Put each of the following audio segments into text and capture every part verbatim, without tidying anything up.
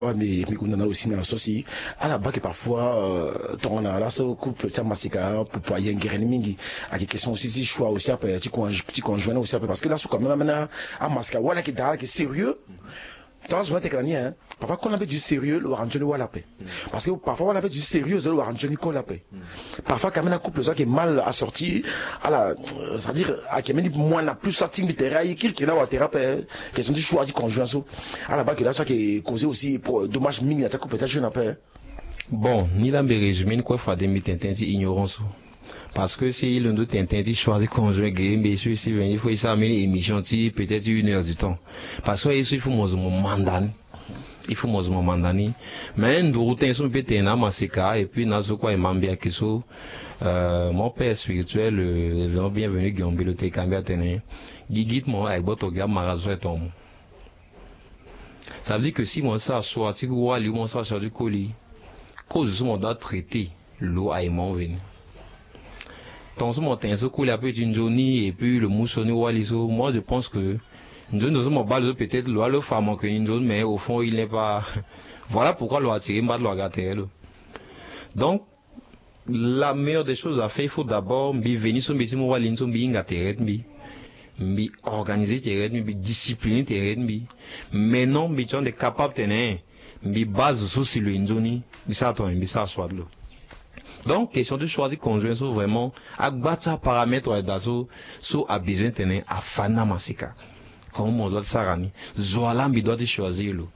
Ouais, mais mais on en a aussi dans aussi à la bas que parfois euh, ton là ce couple tiens masika pour pour y enguerrer mingi à des questions aussi si choix aussi après tu tu conjoint aussi après parce que là c'est quand même maintenant à masika voilà qui est sérieux. Dans ce moment hein, parfois quand on avait du sérieux, le Warangeni ou la paix. Parce que parfois on avait du sérieux, le Warangeni ou la paix. Parfois quand même un couple ça qui est mal assorti, à la, c'est-à-dire à qui même moins n'a plus sorti de terrain, qui qui là ou thérapie, question du choix du conjoint ça. À la bas que là ça qui est causé aussi pour dommage mini à ta couple ça je n'ai pas. Bon, ni la régime quoi faire des mitentins ignorance. Parce que si l'un de Tintin dit choisir conjoint gay, mais celui-ci il faut s'amener une émission peut-être une heure du temps. Parce que il faut mon mandat. Il faut mon mandat. Mais nous routins sont peut-être un massacre et puis nous quoi m'ambia que so mon père spirituel le bienvenu Guillaume Biloté Cambia Téné. Guiguit moi avec votre gars marazo tom. Ça veut dire que si mon ça soit si vous allez mon ça sur du colis, cause mon doit traiter l'eau à mon venu. Dans ce matin, ce coup, il y a une journée et puis le moussonné ou aliso. Moi, je pense que nous nous balle peut-être le le femme que une zone, mais au fond, il n'est pas. Voilà pourquoi le attirer, pas le gâter. Donc, la meilleure des choses à faire, il faut d'abord venir sur mes mots, l'inso, bien gâter, bien organiser tes rythmes, bien discipliner tes rythmes. Maintenant, bien tu es capable de tenir, bien base sur le inzoni, bien ça, toi, bien ça, soit là. Donc, question de choisir conjoint, c'est vraiment, à battre paramètres d'asso, so a besoin de tenir à fana masika. Comme on doit s'arranger. Zoala, mi doit choisir, lo.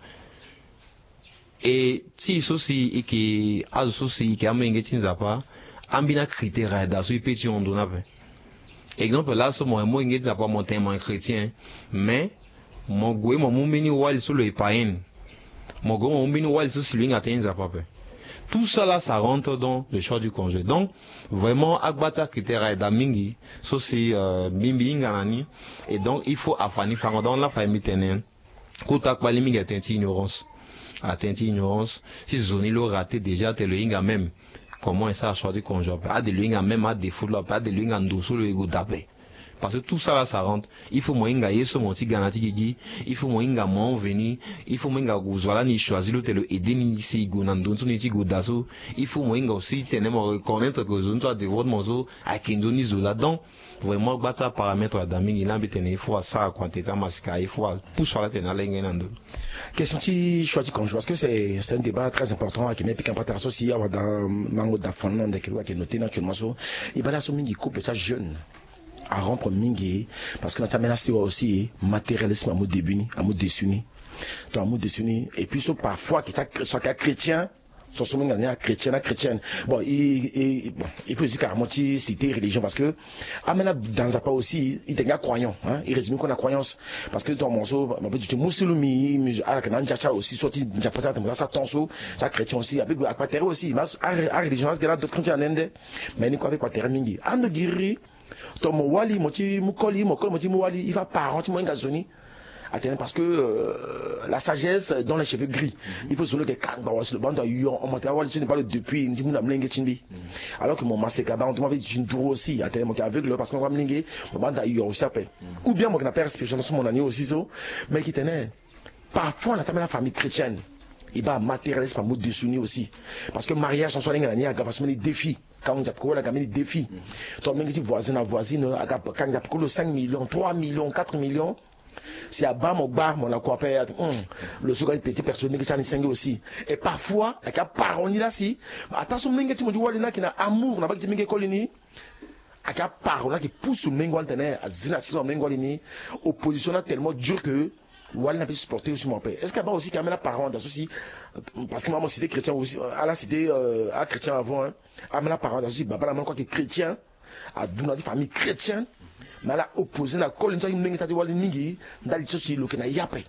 Et, si, ceci, et qui, à ceci, qui a m'engué tinzapa, ambina critère d'asso, il peut on donne pas. Exemple, là, ce moi, moi, m'engué tinzapa, mon témoin chrétien, mais, mon goué, mon moumini wal sur le païen. Mon goué, mon moumini wal sur celui qui a tinzapa. Tout ça là, ça rentre dans le choix du conjoint. Donc, vraiment, agbata critère et d'amingi, ça c'est bimbi nganani, et donc il faut affani faire dans la famille tenir. Quand à quoi l'imig est une ignorance, atteinte ignorance, si zoni le raté déjà tel le inga même, comment est-ce à choisir conjoint? Pas de l'inga même à défaut là, pas de l'inga ndosso le ego d'appel. Parce que tout ça là, ça rentre. Il faut moi inga yeso mon ti ganati gigi, il faut moi inga mon veni, il faut moi inga guzwala ni choisir le tel aider ni si gunandonso ni si gudaso, il faut moi inga aussi c'est ne me reconnaître que zone toi de votre mozo à kindoni zola. Donc vraiment battre paramètre à damingi il ambitene il faut ça quantité masika il faut pousser la tena lengenando. Question qui choisit conjoint parce que c'est c'est un débat très important qui met piquant pas associé à dans mango d'affaires de qui est noté naturellement so il va là sur mingi couple ça jeune à rompre mingi parce que notre menace aussi matérialisme à mot début à mot dessuni toi à mot dessuni et puis so parfois qui soit chrétien son sommet gagnant chrétien chrétienne bon il, il bon il faut aussi carrément citer religion parce que amena dans un pas aussi il était croyant hein il résume qu'on a croyance parce que dans mon so ma petit musulmi musulman que nan jacha aussi sorti japata dans ça tonso ça chrétien aussi avec aquaterre aussi mas à religion parce que là doctrine en inde mais ni quoi avec aquaterre mingi ando giri ton wali moti mukoli mokoli moti wali il va parent mo ngazoni attends parce que euh, la sagesse dans les cheveux gris il faut solo que quand bah le bande yon on monte wali ce n'est pas le depuis ndi muna mlenge chindi alors que mon maseka ba on m'avait dit une tour aussi attends moi avec le parce qu'on va mlenge mon bande yon aussi appelle ou bien moi qui n'a pas spirituel sur mon année aussi so mais qui tenait parfois on a la famille chrétienne il va matérialisme à mot dessuni aussi parce que mariage en soi l'ingénieur il y a garçon des défis quand on a pour la gamme des défis toi même qui voisin à voisine à quand il a pour le cinq millions trois millions quatre millions c'est à bas mon bar mon quoi payer le second petit personne qui s'en cinq aussi et parfois avec la parole là si attention mingi tu me dis walina qui na amour na ba qui mingi kolini avec la parole qui pousse mingi waltene azina ci mingi walini opposition tellement dur que Wal n'a pas supporté aussi mon père. Est-ce qu'il y a pas aussi quand même la parole dans ceci parce que maman c'était chrétien aussi à la cité euh, à chrétien avant hein amena la parole dans ceci baba la maman quoi qui chrétien à d'une famille chrétienne mais là opposé na colline ça une mingi tati wal ningi dans ceci le que na yapé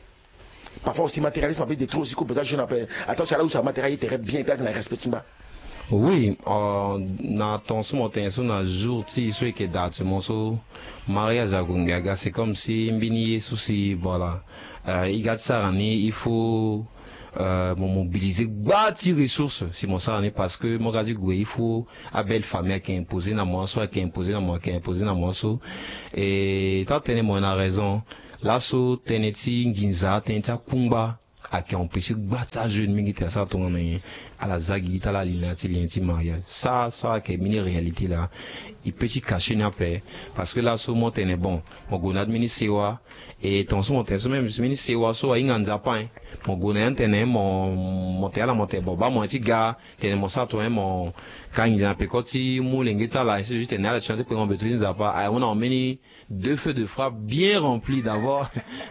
parfois aussi matérialisme avec des trop aussi peut-être je n'appelle attention là où ça matériel était bien bien que na respecte pas. Oui, euh, na ton ce matin, sur na jour, si ce qui est d'attention, so mariage à Gungaga, c'est comme si mbini souci, voilà, euh, il garde ça il faut euh, mobiliser, bâtir ressources, si mon ça parce que mon gars dit il faut à belle famille qui est imposée dans moi, soit qui est imposée dans moi, qui est imposée dans moi, so et tant tenez moi on a raison, là so teneti ginza teneta kumba a qui empêché gbata jeune mingi te ça ton à la zagi ta la ligne ti lien ti mariage ça ça qui est mini réalité là il peut cacher n'a pas parce que là sur mon est bon mon gonad mini sewa et ton son mon même mini sewa so inga Japan mon gonad tene mon mon te ala mon te bon ba mon ti gars tene mon ça toi mon quand il a pekoti moulenge ta là c'est juste na la chance pour on betuin zapa on a mini deux feux de frappe bien remplis d'abord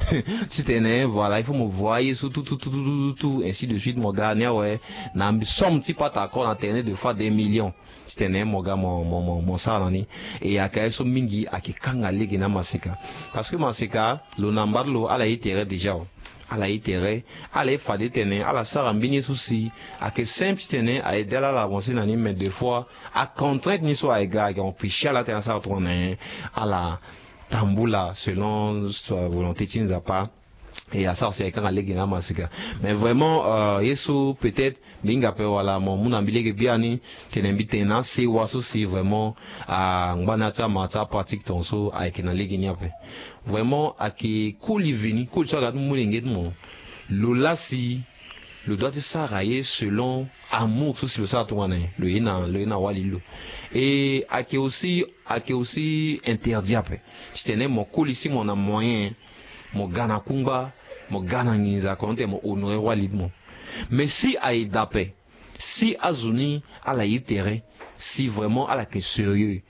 si tene voilà il faut me voyer sur tout tout tout tout tout ainsi de suite mon gars ouais na somme ti pas d'accord en terrain de fois des millions si tene mon gars mon mon mon, mon ça là ni et à kai so mingi a ki kanga legi na masika parce que masika lo nambarlo ala itere déjà ala itere ala fade tene ala sara mbini souci à que simple tene a aider la avancer nani mais deux fois à contrainte ni soit gars on picha la tene ça tourner à la tamboula selon sa volonté tinza pas et à ça c'est quand la ligue na masika mais vraiment euh yeso peut-être binga pe wala mon mon ambilege biani tenembite na c'est waso c'est vraiment à ngana ta mata pratique tonso avec na ligue ni ape vraiment à qui couli vini cool ça ga mo lenge mo lola si le doit s'arrailler selon amour tout sur ça toi le ina le ina walilo et à qui aussi à qui aussi interdit après si tenais mon cool ici mon a moyen mon gana kumba mon gana ngiza konte mon honoré walid mon mais si a dape si azuni à la itere si vraiment à la que sérieux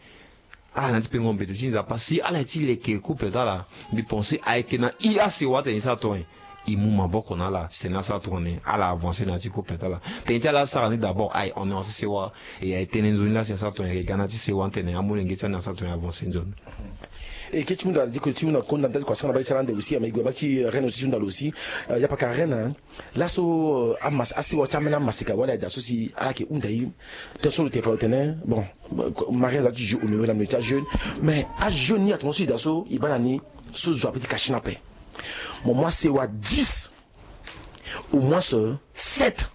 à la tipé ngombe de tinza pas si à la ti les que coupe là mi penser à que na i a si wa te ça toi il m'a beaucoup na là c'est na ça tourner à la avancer na ti coupe là t'es là ça d'abord ai on est c'est wa et a été nzuni là c'est ça toi et gana ti c'est wa tene amulenge ça na ça toi avancer zone et que tu me dis que tu me comptes dans quoi ça on va essayer de aussi mais il y a rien aussi dans aussi il y a pas qu'à rien là so amas asi wa chamena masika wala da sosi ala ke undai te so le téléphone bon mariage a dit au niveau de la jeune mais à jeune ni attention da so ibanani so zo petit kashina pe bon moi c'est wa dix au moins ce sept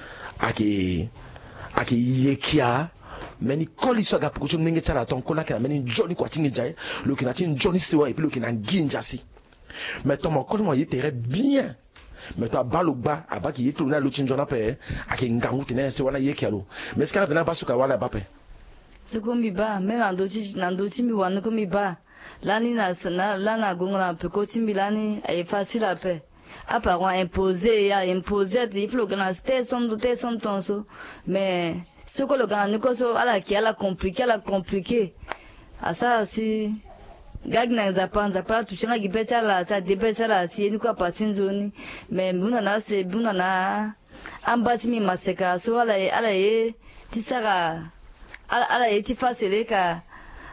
à que à que yekia meni koli so ga pukucho mingi tsala ton kona kana meni Johnny kwa tingi jai le kina tin Johnny sewa et puis le kina ginja si mais ton mon koli mo yitere bien mais toi balogba abaki yitu na lo chinjona pe ake ngangu tene sewa na yekialo mais ce kana na basuka wala bape sukombi ba même andoti nandoti mi wanu komi ba lani na na lana gonga pekoti milani est facile à paix à part imposer ya imposer il faut que na sté son doté son tonso mais ce que le gars nous cause à la qui a la compliqué à la compliqué à ça si gag na zapan zapan tu changa gipeta la ça débeta la si nous quoi passer zone mais buna na c'est buna na ambati mi maseka so ala ala e ti sara ala e ti facile ka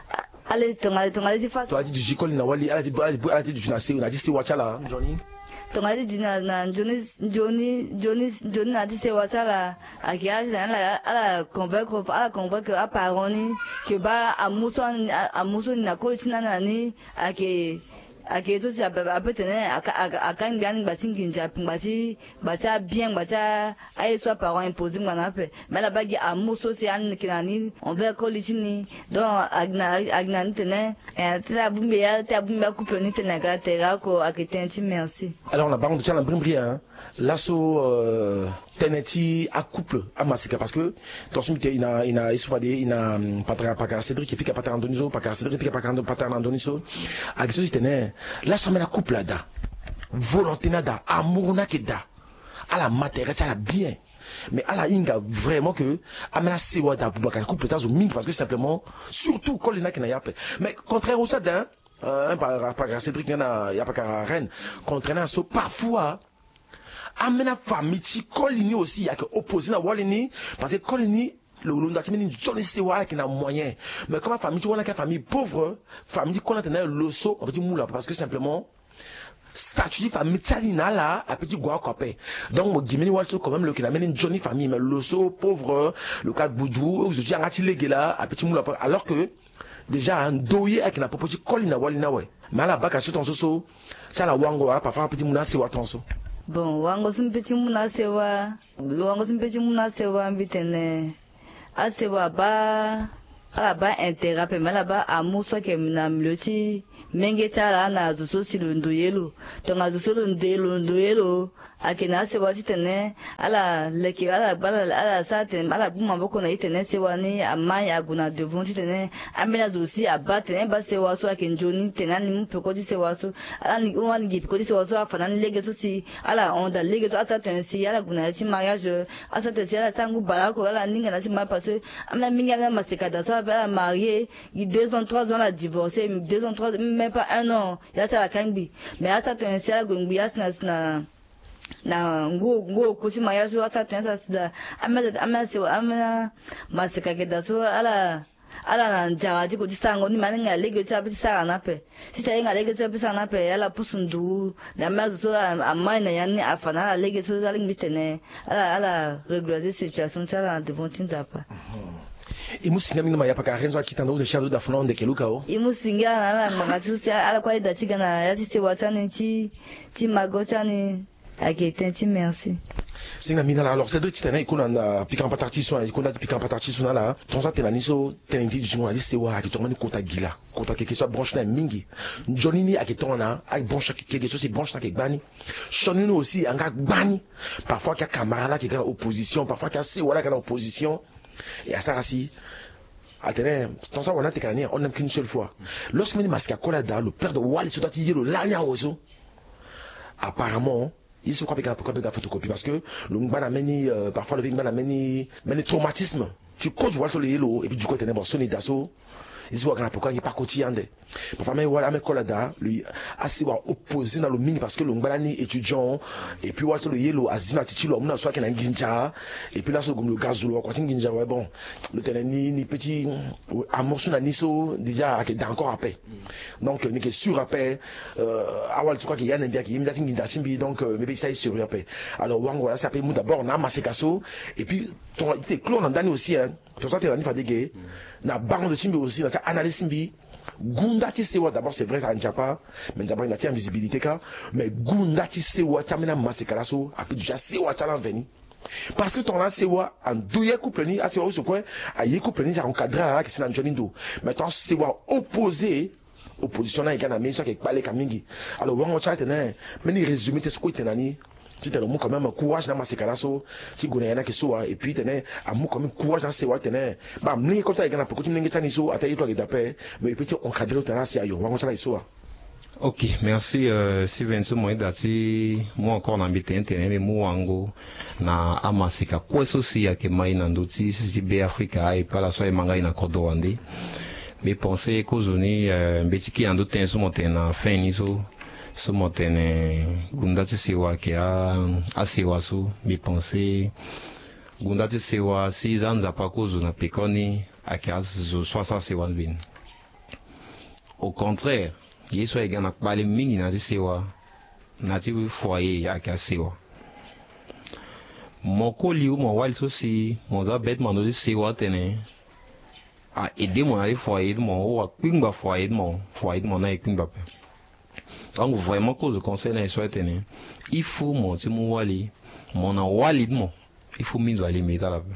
ala tonga tonga ti facile toi tu dis jikoli na wali ala ti ala ti du na se na ti se wachala Johnny tonga di na na Johnny Johnny Johnny Johnny na di se wasala akia na ala convaincre ala convaincre a paroni que ba amuso amuso na ko sina na ni ake ake to si abe tene aka aka ngani basingi nja basi basa bien basa ay soit parent imposé ngana pe mais la bagi amuso si an kinani on veut ko lisini donc agna agna tene et ta bumbe ya ta bumbe couple ni tene ga tera ko akitenti merci. Alors la banque de Tchana Brimbri hein l'asso euh, teneti à couple à masika parce que dans ce il a il a il il a patra patra Cédric et puis patra Andoniso patra Cédric et puis patra patra Andoniso à que ceci tenait là ça met la couple là da volonté nada amour na keda à la matière ça la bien mais à la inga vraiment que amena sewa da pour la couple ça zo parce que simplement surtout quand il n'a qu'il n'a pas mais contraire au ça d'un un par par Cédric il y a pas qu'à Rennes contrairement à ça parfois amena famille ti kolini aussi ya que opposé na walini parce que kolini le lunda ti mini Johnny sewa qui na moyen mais comme famille ti wana ka famille pauvre famille qu'on a tena loso on petit moula parce que simplement statut de famille talina là a petit gwa kopé donc mo gimini walto quand même le qui na meni Johnny famille mais loso pauvre le cas boudou je dis ngati légué là a petit moula alors que déjà un doye avec na popoji kolina walina ouais mais la baka sur ton soso ça la wango parfois petit mouna sewa ton so. Bon, wango simpeti muna sewa, wango simpeti muna sewa mbitene, a sewa ba, ala ba intérêt, mais là ba amour soit que na mloti, menge tala na zuso si le ndoyelo, donc na zuso le ndoyelo ndoyelo, akena se wasi tene ala leki ala bala ala sa tene ala buma boko na itene se wani amai aguna devon tene amena zosi abate ba se waso akenjoni tene ni mpeko di se waso ala ni wani gipeko di se waso afana ni lege so si ala onda lege so asa tene si ala guna ti mariage asa tene si ala sangu balako ala ninga na si ma parce amena minga na maseka da so ala marié il deux ans trois ans la divorcé deux ans trois même pas un an ya ta la kangbi mais asa tene si ala gungbi asna na na ngo ngo kusi mariage so asa tene sa sida amena amena se amena maseka ke da so ala ala na jaji ko disango ni maninga lege cha bi sara na pe sita inga lege cha bi sara na pe ala pusundu na mazo so amai na yani afana ala lege so ala ngitene ala ala regulariser situation cha la devant tinzapa imusinga mingi maya paka renzo akitanda ule shadow da fona ndeke lukao imusinga na ala magasi so ala kwa ida chiga na ya tisi wasani chi chi magocha ni akitenchi merci singa mina la alors c'est deux titana ikuna na pikan patati so ikuna pikan patati so na la tonza tena niso tendi junga li sewa akitonga ni kota gila kota keke so branche na mingi Johnny ni akitonga na ai branche keke so si branche na kebani Shoni no aussi anga gbani parfois qu'il y a camarade qui est en opposition parfois qu'il y a sewa là qui est en opposition et à ça aussi attendez dans ça on a técanier on n'aime qu'une seule fois lorsque mini masque kola da le père de Wally so dati yelo la nya ozo apparemment il se croit qu'il y a une photocopie parce que le Ngba meni parfois le Ngba meni meni traumatisme tu coaches Wally sur le yellow et puis du coup tu es bon sonné d'assaut il se voit qu'il y a pourquoi il n'est pas quotidien parfois mais voilà mais Kolada lui assez opposé dans le mini parce que le Ngba ni étudiant et puis Wally sur le yellow azina titilo on a soit qu'il y a un ginja et puis là sur le gazoulo quoi tin ginja ouais bon le tenant ni ni petit amour sur la niso déjà qui est encore à paix donc ni qui sur à paix euh Wally tu crois qu'il y a un bien qui il me dit ginja chimbi donc mais ça est sur à paix alors Wango là ça paye mou d'abord na masekaso et puis ton il était clone en dernier aussi hein tout ça tu es fatigué na bande de chimbi aussi na analyse chimbi Gunda ti sewa d'abord c'est vrai ça ne pas mais d'abord il a tiens visibilité ka mais Gunda ti sewa chamina masekalaso a pu déjà sewa chala veni parce que ton là sewa en douye couple ni a sewa so quoi a ye couple ni ça encadré là qui c'est dans Jonindo mais ton sewa opposé opposition na igana mais ça qui parler kamingi alors wango chala tena mais ni résumé te ce quoi tenani si t'as le mot quand même courage dans ma sécalaso si gona yana ke soa et puis tenait à mot quand même courage dans sewa tenait ba mlingi kota igana pour continuer ngisa ni so atayi to d'appel mais petit encadré au terrain si ayo wango chala soa. Ok, merci euh, Steven Somoy dati moi encore na mbite internet mais moi wango na amasika kwa sosi ya ke mai na ndoti si be Africa et pas la soa manga ina kodo wande mais penser kozoni euh, mbeti ki ando tenso motena fin ni so so motene gundati sewa ke a asewa so mi penser gundati sewa si zanza pa kozo na pekoni akia zo soasa sewa bin au contraire yeso egana bale mingi na sewa na ti foyer akia sewa moko liu mo wal so si mo za bet mando di sewa tene a aider mon aller foyer mo wa pingba foyer mo foyer mo na pingba pe donc vraiment cause de conseil na soit tene il faut mon ti mo wali mon na wali mo il faut mizo ali milita la pe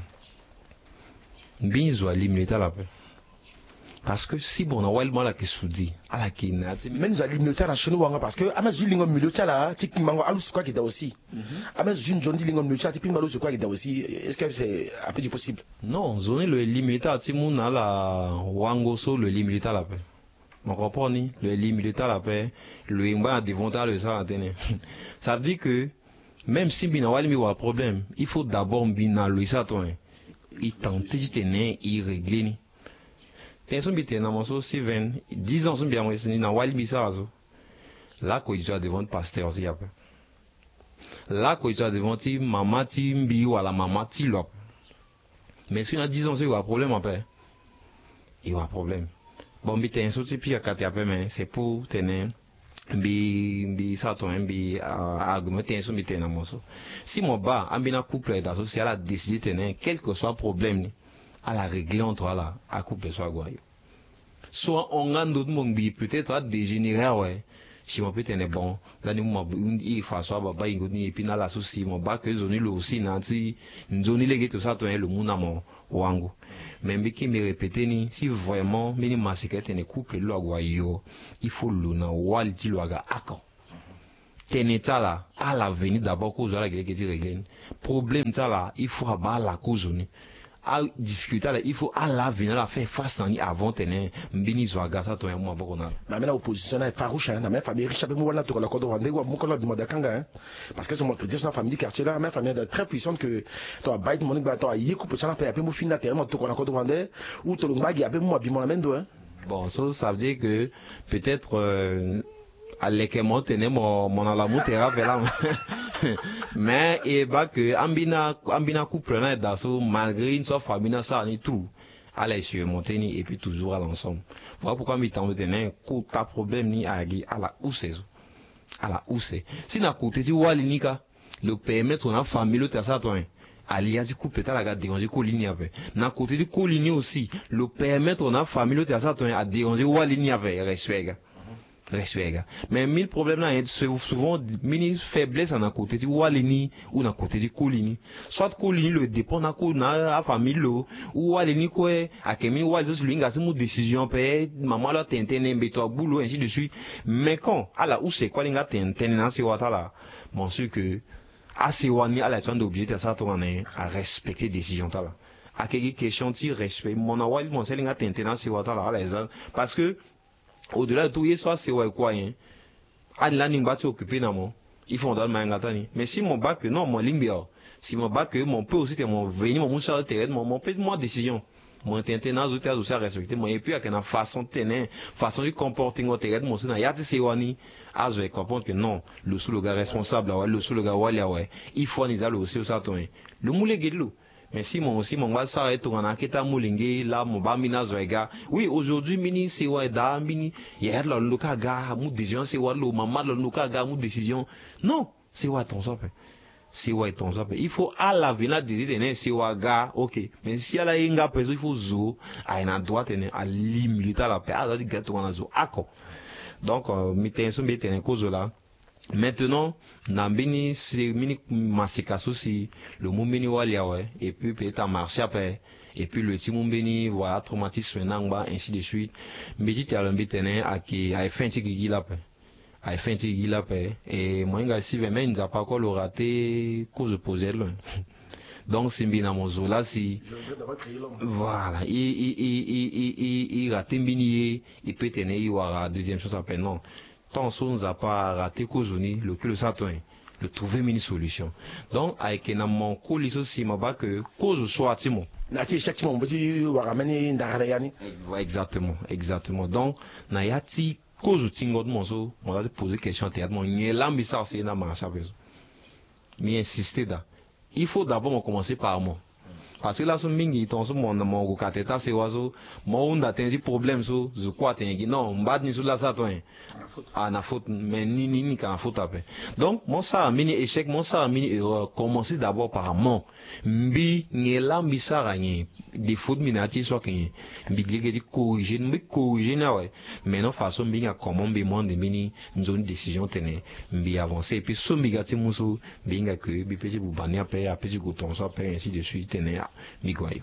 mizo ali milita la pe parce que si bon na wali mo la ke soudi ala ki na ti mais nous ali milita na chenu wanga parce que amazu lingo milita la ti mango alu quoi qui da aussi amazu une jondi lingo milita ti pingba lo quoi qui da aussi est-ce que c'est un peu du possible non zone le limita ti mo na la wango so le limita la pe mon compagnie le limita la paix le imba devant le ça antenne ça veut dire que même si bina wali mi wa problème il faut d'abord bina lui ça toi il tente de tenir il régler ni tension bité na mon so Steven dix ans bien moi c'est na wali mi ça là quoi il doit devant pasteur aussi après là quoi il doit devant ti maman ti mbi ou la maman ti lo mais si on a dix ans c'est un problème après il y a un problème. Bon, bi ten soti pi akati ape men c'est pour tenir bi bi sa to bi argument ten so mi ten amoso si mon ba ambina couple da social a décidé tenir quel que soit problème à la régler entre là à couple soit goyo soit on a d'autres monde bi peut-être à dégénérer ouais si on peut tenir bon là nous ma il fa soit baba ingoni et puis na la souci mon ba que zoni le aussi nanti zoni lege tout ça to le muna mon wangu même qui me répéter ni si vraiment mini masikete ne couple lo agwayo il faut lo na walti lo aga akon teneta là à l'avenir d'abord cause la gueule qui dit régler problème ça là il faut abattre la cause ni à difficulté là il faut à l'avenir la faire face en avant tenir mbini zwaga ça toi moi beaucoup na mais maintenant opposition est farouche hein mais famille riche avec moi là tout la code rwandais ou mon collègue de Kanga hein parce que je me dire sur la famille quartier là ma famille est très puissante que toi bait mon ba toi yiku peut ça faire moi finir terrain tout la code rwandais ou tout le mbagi avec moi bimon la mendo hein bon ça ça veut dire que peut-être euh, à l'équement tenait mon mon alamu terra mais et bah que ambina ambina couple là dans malgré une sorte famille ça ni tout allez sur monter ni et puis toujours à l'ensemble voilà pourquoi mi temps tenait pas problème ni à à la ousse à la ousse si na côté si walinika le permettre na famille le ça toi alias couple ta la déranger colline avec na côté de colline aussi le permettre na famille le ça toi à déranger walinia avec respect respect mais mille problèmes là souvent mini faiblesse en à côté du walini ou na côté du colini soit colini le dépend na ko na famille lo ou walini ko a kemi wali so linga mu décision pe maman la tentene mbeto boulot ainsi de suite mais quand ala ou c'est quoi linga tentene na si wata là bon sûr que assez wani ala ton d'objet ça to à respecter décision ta là à quelques questions ti respect mon awali mon c'est linga tentene na si wata là ala parce que au-delà de tout, il soit c'est quoi hein. An la ning bati occupé na mon. Il faut dans ma ngatani. Mais si mon bac non mon limbia. Si mon bac mon peut aussi mon venir mon moussa terrain mon mon peut moi décision. Mon intention aux autres aussi à respecter moi et puis avec une façon de tenir, façon de comporter au terrain mon sina yati c'est wani. Ah je vais comprendre que non, le sous le gars responsable ouais, le sous le gars ouais ouais. Il faut ni aller aussi ça toi. Le moule guidlo. Mais si mon si mon va s'arrêter on a kita mulingi là mon ba mina zoega oui aujourd'hui mini c'est ouais da mini hier là le cas ga mu décision c'est ouais le maman le cas ga mu décision non c'est ouais ton ça c'est ouais ton ça il faut à la venir décider c'est ouais ga OK mais si à la inga peso il faut zo à une droite à limiter la paix à la gâteau on a zo accord donc mi tenso mi tenen cause là. Maintenant, nambini c'est mini masikaso si le mumbini walia ouais et puis peut-être à marcher après et puis le timumbini voilà traumatisme nangba ainsi de suite. Mbiti talombi tene à qui a fait un petit gila pe a fait un petit gila pe et moi nga si vraiment nous a pas encore le raté cause poser là. Donc c'est bien mon zo là si voilà il il il il il il raté mbini il peut tenir il aura deuxième chose après non. Tant qu'on nous a pas raté Kozuni, le que le satin, le trouver une solution. Donc, avec un amant colis aussi, ma bas que cause soit timo. Nati chaque moment, vous dites, vous ramenez une darayani. Exactement, exactement. Donc, na yati cause tingo de mon so, on a posé question théâtre, mon n'y l'ambissa c'est na marche avec. Mais insister là. Il faut d'abord commencer par moi. Parce que là, ce mingi, ton ce mon mon gokateta c'est oiseau, mon on a des problèmes so, je crois t'es non, m'bad ni sur la ça toi. Ah na faute, mais ni ni ni qu'en faute après. Donc mon ça mini échec, mon ça mini erreur. Commencer d'abord par mon. Mbi ni la mbi ça ragné. Des fautes minati soit qu'un. Mbi gli corriger, mbi corriger na ouais. Mais non façon mbi a comment mbi monde mini nous une décision tenir, mbi avancer et puis so mbi gati muso, mbi a que mbi petit vous banner après, après du coton ça après ainsi de suite tenir. Migwayo.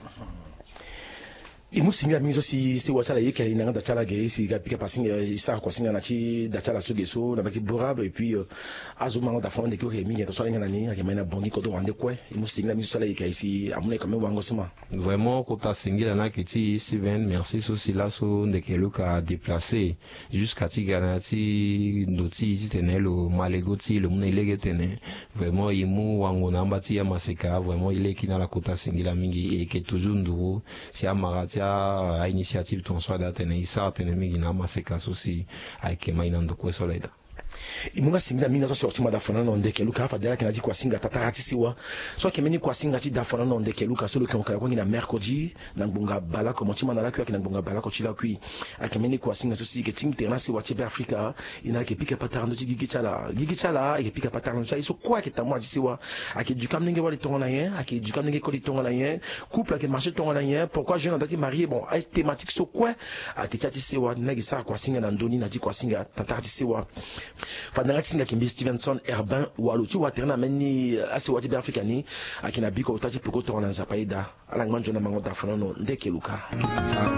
Imusinga minzo si si wachala yeke inanga da chala ge si ga pika pasinga isa kwa singa na chi da chala so geso na bati borab et puis azuma da fond de ko mi ya to sala ngana ni ga mena bongi ko do wande kwe imusinga minzo sala yeke ici amune comme wango suma vraiment ko ta singila na kiti Steven merci so sila so de ke luka déplacer jusqu'à tigana ti ndoti ti tenelo malegoti le mune lege tene vraiment imu wango na mbati ya maseka vraiment il est kina la kota singila mingi et que toujours nduru si amarati à initiative ton soit d'atteindre ça atteindre migina maseka aussi avec mainando ko solida imunga singa minga so sorti mada fana no ndeke luka fa dela kinaji kwa singa tatarati siwa so kemeni kwa singa ti da fana no ndeke luka so le konka ko ngina mercredi na ngbunga bala ko motima na la kwa kina ngbunga bala ko chila kui akemeni kwa singa so si ke ting terna si wati be Afrika ina ke pika patarno ti gigi chala gigi chala ke pika patarno so so kwa ke tamwa ti siwa ake du kam ninge wali tonga na yen ake du kam ninge ko li tonga na yen couple ake marché tonga na yen pourquoi jeune ndati marié bon a thématique so kwa ake ti siwa na gisa kwa singa na ndoni na ti kwa singa tatarati siwa fadanga singa kimbi Stevenson Herbin walu tu waterna meni asi wati be africani akina biko utati poko to na zapaida ala ngmanjo na mango da fanono ndeke luka